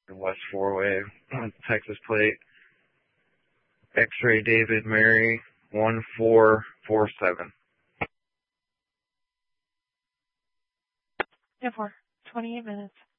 West Four-Way, Texas plate, X-ray David Mary, 1447. Yeah, for 28 minutes.